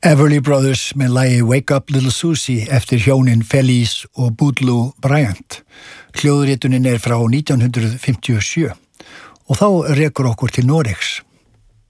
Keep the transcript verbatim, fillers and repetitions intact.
Everly Brothers með lagi Wake Up Little Susie eftir hjónin Felice og Boudleaux Bryant. Hljóðritunin er frá nítján hundruð fimmtíu og sjö og þá rekur okkur til Noregs.